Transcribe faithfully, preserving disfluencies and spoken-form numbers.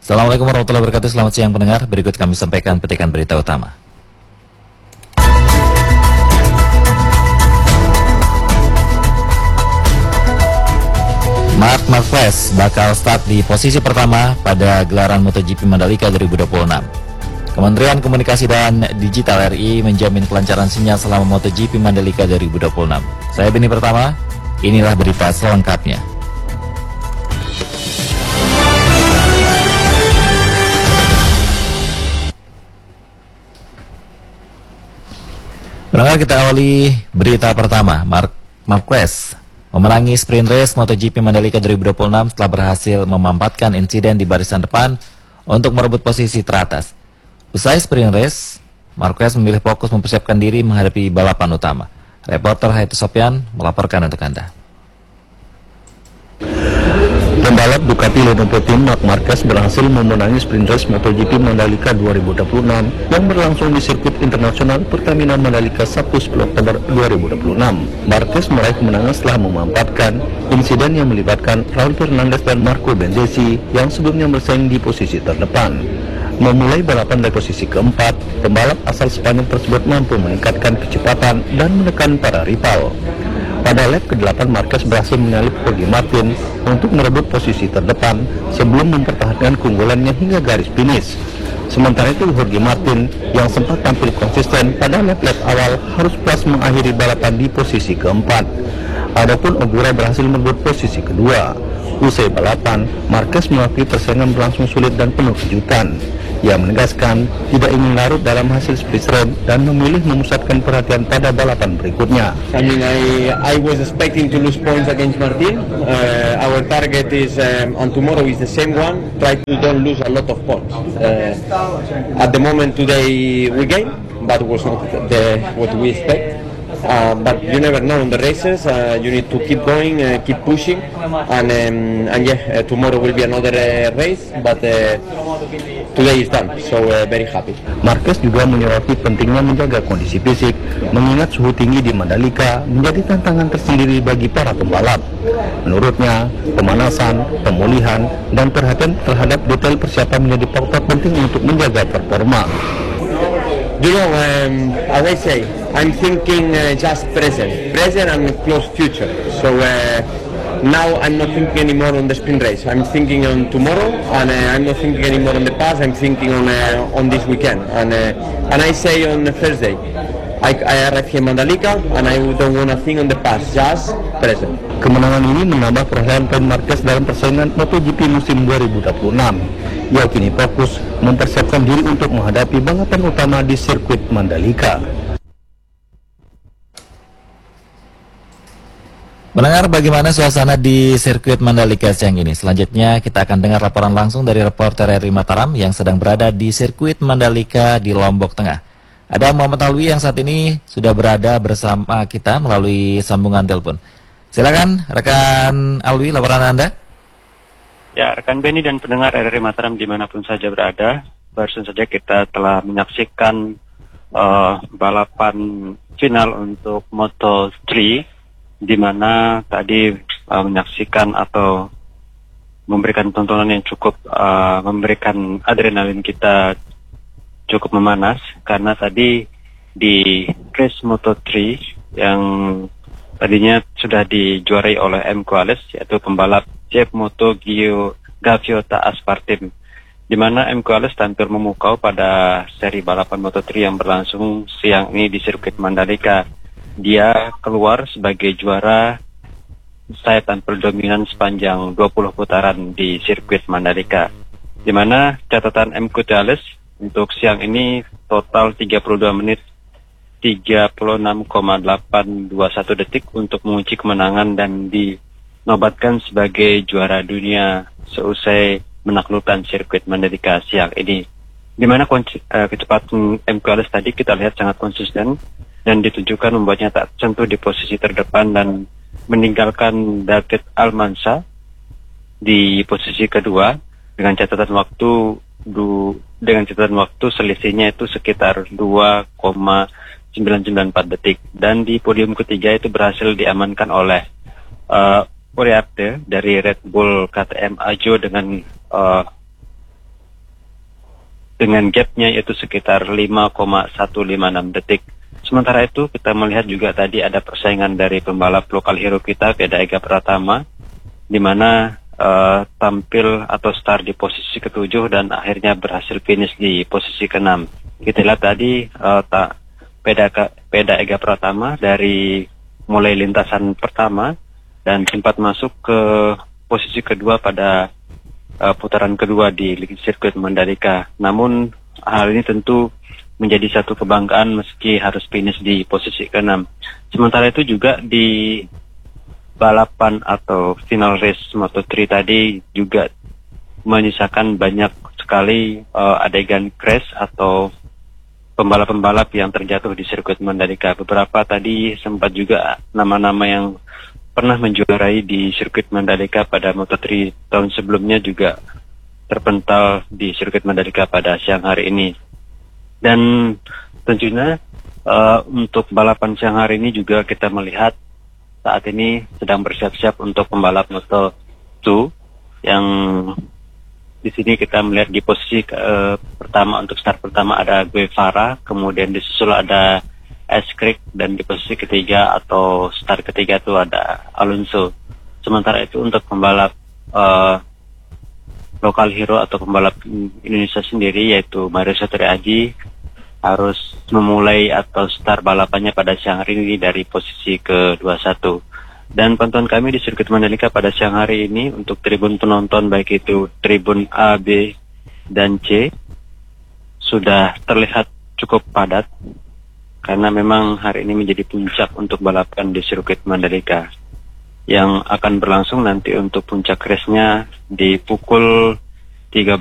Assalamualaikum warahmatullahi wabarakatuh. Selamat siang pendengar. Berikut kami sampaikan petikan berita utama. Marc Marquez bakal start di posisi pertama pada gelaran MotoGP Mandalika dua ribu dua puluh enam. Kementerian Komunikasi dan Digital R I menjamin kelancaran sinyal selama MotoGP Mandalika dua ribu dua puluh enam. Saya Beni Pertama, inilah berita selengkapnya. Pendengar, kita awali berita pertama. Marc Marquez memenangi sprint race MotoGP Mandalika dua ribu dua puluh enam setelah berhasil memampatkan insiden di barisan depan untuk merebut posisi teratas. Usai sprint race, Marquez memilih fokus mempersiapkan diri menghadapi balapan utama. Reporter Haitu Sopyan melaporkan untuk Anda. Pembalap Ducati Lenovo Team Marc Marquez berhasil memenangi sprint race MotoGP Mandalika dua ribu dua puluh enam yang berlangsung di sirkuit internasional Pertamina Mandalika Sabtu sepuluh Oktober dua ribu dua puluh enam. Marquez meraih kemenangan setelah memanfaatkan insiden yang melibatkan Raul Fernandez dan Marco Bezzecchi yang sebelumnya bersaing di posisi terdepan. Memulai balapan dari posisi keempat, pembalap asal Spanyol tersebut mampu meningkatkan kecepatan dan menekan para rival. Pada lap kedelapan, Marquez berhasil menyalip Jorge Martin untuk merebut posisi terdepan sebelum mempertahankan keunggulannya hingga garis finish. Sementara itu, Jorge Martin yang sempat tampil konsisten pada lap-lap awal harus puas mengakhiri balapan di posisi keempat. Adapun Ogura berhasil merebut posisi kedua. Usai balapan, Marquez mengakui persaingan berlangsung sulit dan penuh kejutan. Ia menegaskan tidak ingin larut dalam hasil sprint race dan memilih memusatkan perhatian pada balapan berikutnya. I mean, I I was expecting to lose points against Martin. Uh, our target is um, on tomorrow is the same one. Try to don't lose a lot of points. Uh, at the moment today we gain, but was not the what we expect. Uh, but you never know in the races. Uh, you need to keep going, uh, keep pushing, and um, and yeah, uh, tomorrow will be another uh, race. But uh, today is done, so uh, very happy. Marquez juga menyoroti pentingnya menjaga kondisi fisik, mengingat suhu tinggi di Mandalika menjadi tantangan tersendiri bagi para pembalap. Menurutnya, pemanasan, pemulihan, dan perhatian terhadap detail persiapan menjadi faktor penting untuk menjaga performa. You know, um, as I say, I'm thinking uh, just present, present and close future. So uh, now I'm not thinking anymore on the sprint race. I'm thinking on tomorrow, and uh, I'm not thinking anymore on the past. I'm thinking on uh, on this weekend. And uh, and I say on Thursday, I, I arrive here in Mandalika, and I don't want to think on the past, just present. Kemenangan ini menambah perhatian Marquez dalam persaingan MotoGP musim dua ribu dua puluh enam. Ia kini fokus mempersiapkan diri untuk menghadapi balapan utama di sirkuit Mandalika. Mendengar bagaimana suasana di sirkuit Mandalika siang ini. Selanjutnya kita akan dengar laporan langsung dari reporter R I Mataram yang sedang berada di sirkuit Mandalika di Lombok Tengah. Ada Muhammad Alwi yang saat ini sudah berada bersama kita melalui sambungan telepon. Silakan rekan Alwi, laporan Anda. Ya, rekan Beni dan pendengar R R I Mataram dimanapun saja berada, barusan saja kita telah menyaksikan uh, balapan final untuk Moto tiga, di mana tadi uh, menyaksikan atau memberikan tontonan yang cukup uh, memberikan adrenalin kita cukup memanas, karena tadi di race Moto tiga yang tadinya sudah dijuarai oleh M. Quales, yaitu pembalap Jeep Moto Gio Gaviota Aspartim, di mana M. Quales tampil memukau pada seri balapan Moto tiga yang berlangsung siang ini di sirkuit Mandalika. Dia keluar sebagai juara. Saya tampil dominan sepanjang dua puluh putaran di sirkuit Mandalika, di mana catatan M. Quales untuk siang ini total tiga puluh dua menit tiga puluh enam koma delapan dua satu detik untuk mengunci kemenangan dan dinobatkan sebagai juara dunia seusai menaklukkan sirkuit Mandalika siang ini. Di mana uh, kecepatan M. Quales tadi kita lihat sangat konsisten dan ditunjukkan membuatnya tak sentuh di posisi terdepan dan meninggalkan David Almanza di posisi kedua dengan catatan waktu du, dengan catatan waktu selisihnya itu sekitar dua koma sembilan sembilan empat detik, dan di podium ketiga itu berhasil diamankan oleh uh, Uriarte dari Red Bull K T M Ajo dengan uh, dengan gapnya yaitu sekitar lima koma satu lima enam detik. Sementara itu kita melihat juga tadi ada persaingan dari pembalap lokal hero kita, Peda Ega Pratama, di mana uh, tampil atau start di posisi ketujuh dan akhirnya berhasil finish di posisi keenam. Kita lihat tadi uh, tak Peda, Peda Ega Pratama dari mulai lintasan pertama dan sempat masuk ke posisi kedua pada uh, putaran kedua di sirkuit Mandalika. Namun hal ini tentu menjadi satu kebanggaan meski harus finish di posisi keenam. Sementara itu juga di balapan atau final race Moto tiga tadi juga menyisakan banyak sekali uh, adegan crash atau pembalap-pembalap yang terjatuh di sirkuit Mandalika. Beberapa tadi sempat juga nama-nama yang pernah menjuarai di sirkuit Mandalika pada Moto tiga tahun sebelumnya juga terpental di sirkuit Mandalika pada siang hari ini. Dan tentunya uh, untuk balapan siang hari ini juga kita melihat saat ini sedang bersiap-siap untuk pembalap Moto dua yang di sini kita melihat di posisi uh, pertama untuk start pertama ada Guevara, kemudian disusul ada Eskrik, dan di posisi ketiga atau start ketiga itu ada Alonso. Sementara itu untuk pembalap uh, lokal hero atau pembalap Indonesia sendiri yaitu Mario Satria Aji harus memulai atau start balapannya pada siang hari ini dari posisi ke dua puluh satu. Dan pantauan kami di sirkuit Mandalika pada siang hari ini untuk tribun penonton baik itu tribun A, B, dan C sudah terlihat cukup padat karena memang hari ini menjadi puncak untuk balapan di sirkuit Mandalika yang akan berlangsung nanti untuk puncak race-nya di pukul tiga